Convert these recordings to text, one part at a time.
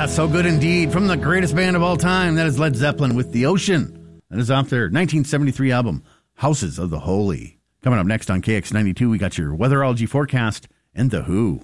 so good indeed. From the greatest band of all time, that is Led Zeppelin with The Ocean. That is off their 1973 album, Houses of the Holy. Coming up next on KX92, we got your weatherology forecast and The Who.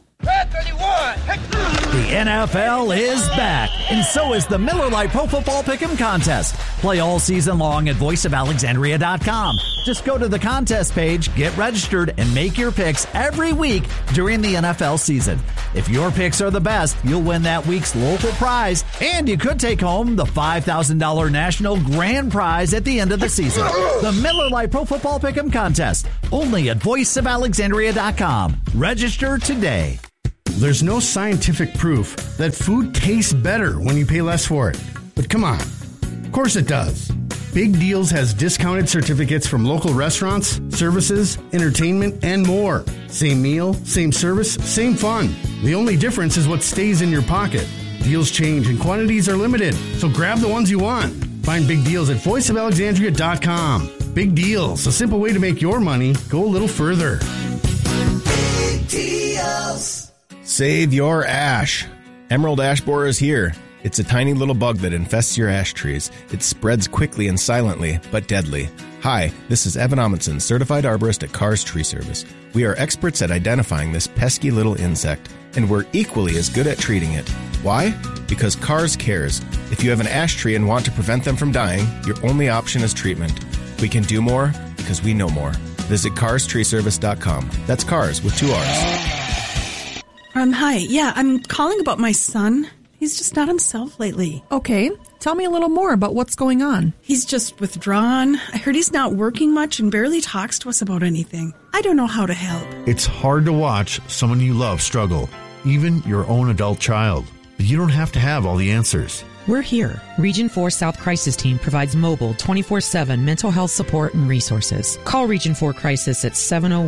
The NFL is back, and so is the Miller Lite Pro Football Pick'em Contest. Play all season long at voiceofalexandria.com. Just go to the contest page, get registered, and make your picks every week during the NFL season. If your picks are the best, you'll win that week's local prize, and you could take home the $5,000 national grand prize at the end of the season. The Miller Lite Pro Football Pick'em Contest, only at voiceofalexandria.com. Register today. There's no scientific proof that food tastes better when you pay less for it. But come on. Of course it does. Big Deals has discounted certificates from local restaurants, services, entertainment, and more. Same meal, same service, same fun. The only difference is what stays in your pocket. Deals change and quantities are limited, so grab the ones you want. Find Big Deals at voiceofalexandria.com. Big Deals, a simple way to make your money go a little further. Big Deals. Save your ash. Emerald ash borer is here. It's a tiny little bug that infests your ash trees. It spreads quickly and silently, but deadly. Hi, this is Evan Amundsen, certified arborist at Cars Tree Service. We are experts at identifying this pesky little insect, and we're equally as good at treating it. Why? Because Cars cares. If you have an ash tree and want to prevent them from dying, your only option is treatment. We can do more because we know more. Visit carstreeservice.com. That's cars with 2 R's. Hi. Yeah, I'm calling about my son. He's just not himself lately. Okay. Tell me a little more about what's going on. He's just withdrawn. I heard he's not working much and barely talks to us about anything. I don't know how to help. It's hard to watch someone you love struggle, even your own adult child. But you don't have to have all the answers. We're here. Region 4 South Crisis Team provides mobile 24/7 mental health support and resources. Call Region 4 Crisis at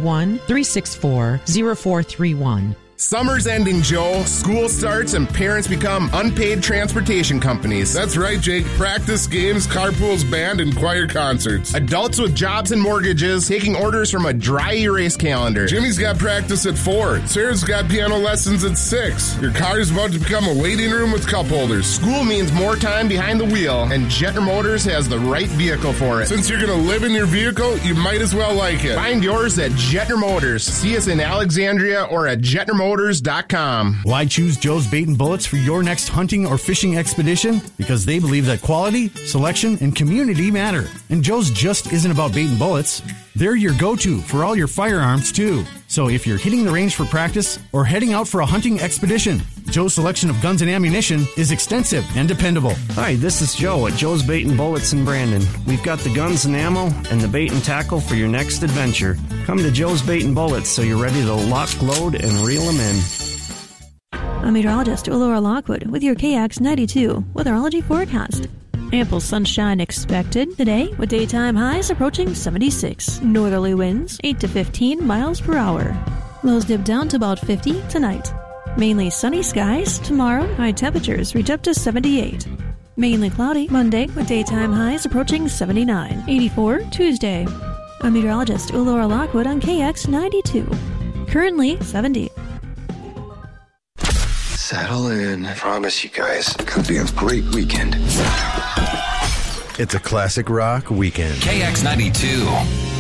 701-364-0431. Summer's ending, Joe. School starts and parents become unpaid transportation companies. That's right, Jake. Practice games, carpools, band, and choir concerts. Adults with jobs and mortgages taking orders from a dry erase calendar. Jimmy's got practice at 4. Sarah's got piano lessons at 6. Your car's about to become a waiting room with cup holders. School means more time behind the wheel, and Jetner Motors has the right vehicle for it. Since you're going to live in your vehicle, you might as well like it. Find yours at Jetner Motors. See us in Alexandria or at JetnerMotors.com. Why choose Joe's Bait and Bullets for your next hunting or fishing expedition? Because they believe that quality, selection, and community matter. And Joe's just isn't about bait and bullets. They're your go-to for all your firearms, too. So if you're hitting the range for practice or heading out for a hunting expedition, Joe's selection of guns and ammunition is extensive and dependable. Hi, this is Joe at Joe's Bait and Bullets in Brandon. We've got the guns and ammo and the bait and tackle for your next adventure. Come to Joe's Bait and Bullets so you're ready to lock, load, and reel them in. I'm meteorologist Laura Lockwood with your KX92 weatherology forecast. Ample sunshine expected today with daytime highs approaching 76. Northerly winds 8 to 15 miles per hour. Lows dip down to about 50 tonight. Mainly sunny skies tomorrow. High temperatures reach up to 78. Mainly cloudy Monday with daytime highs approaching 79. 84 Tuesday. I'm meteorologist Laura Lockwood on KX92. Currently 70. Settle in. I promise you guys, it's gonna be a great weekend. It's a classic rock weekend. KX92.